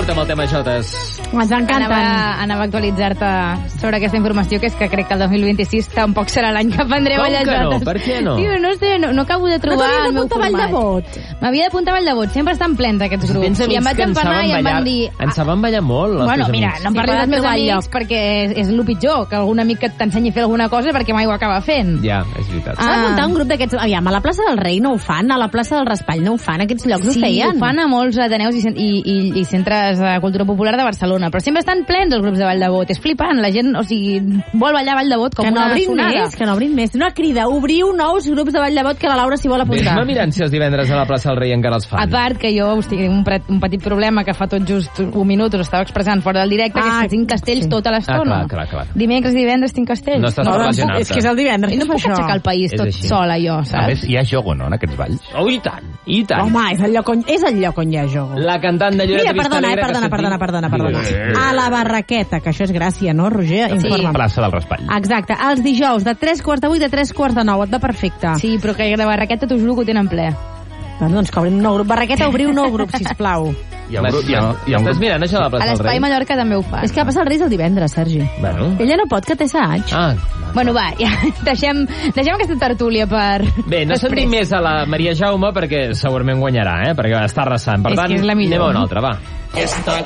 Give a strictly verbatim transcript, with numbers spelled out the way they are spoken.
portem el tema jotes? Ens encanten. Anava, anava a actualitzar-te sobre aquesta informació, que és que crec que el dos mil vint-i-sis tampoc serà l'any que aprendré Com ballar que no? jotes. Per què no? Tio, no sé, no, no acabo de trobar no el meu d'apuntar format. Vall de Bot. M'havia d'apuntar a Vall de Bot. Sempre estan plens aquests grups. Tens I em amics vaig que en empanar saben i em ballar, van dir... en saben ballar molt, els Bueno, teus mira, amics. no em Sí, parlis però dels meus trobar amics lloc. perquè és, és el pitjor, que algun amic que t'ensenyi a fer alguna cosa perquè mai ho acaba fent. Ja, és veritat. S'ha de muntar un grup d'aquests... Aviam, a la plaça del Rei no ho fan, a la plaça del Raspall no ho fan, aquests llocs Sí, ho feien. ho fan a molts ateneus i, cen- i, i, i centres de cultura popular de Barcelona, però sempre estan plens els grups de Vall de Bot. És flipant, la gent, o sigui, vol ballar Vall de Bot com Que no una obrin sonada. més, que no obrin més. Una crida, obriu nous grups de Vall de Bot que la Laura s'hi vol apuntar. Ves-me mirant si els divendres a la plaça del Rei encara els fan. A part que jo hosti, tinc un, pre- un petit problema que fa tot just un minut us estava expressant fora del directe, Ah, que és que tinc castells sí. tota Ah, l'estona. clar, clar, clar. Dimecres i divendres tinc castells. No estàs No, per no, lesionar-te. és que és el divendres. I no que puc fa això. aixecar el país És tot així. sola, jo, A saps? més, hi ha jogo, no, en aquests balls? Oh, i tant, i tant. Home, és el lloc on, és el lloc on hi ha joc. La cantant de Lloret Mira, Vista perdona, eh, Alegre que perdona, sentim- perdona, perdona, perdona. Eh. A la Barraqueta, que això és Gràcia, no, Roger? Sí. Informa'm. Plaça del Raspall. Exacte, els dijous, de tres quarts de vuit a tres quarts de nou, et va perfecte. Sí, però que de Barraqueta t'ho juro que ho tenen ple. Doncs, doncs que obrim un nou grup. Barraqueta, obriu un nou grup, sisplau. Hi ha un grup, hi ha, hi ha un Estàs grup. mirant això de la A plaça del l'Espai Rei? Mallorca també ho fan. És que va passar el Reis el divendres, Sergi. Bueno. Ella no pot, que té assaig. Ah, Bueno, va, ja, deixem, deixem aquesta tertúlia per... bé, no després. sentim més a la Maria Jaume perquè segurament guanyarà, eh? Perquè està arrasant. Per És tant, que és la millor. anem a una altra, va. Esta